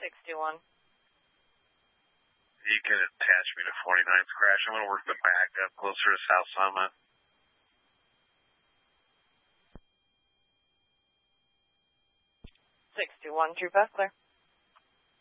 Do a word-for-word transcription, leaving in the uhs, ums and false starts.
six two one. You can attach me to forty-ninth crash. I'm going to work the back up closer to South Summit. six two one, True Path Clear.